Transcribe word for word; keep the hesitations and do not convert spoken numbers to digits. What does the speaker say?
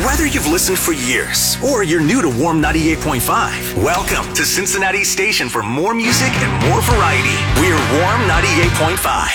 Whether you've listened for years or you're new to Warm ninety-eight point five, welcome to Cincinnati's station for more music and more variety. We're Warm ninety-eight point five.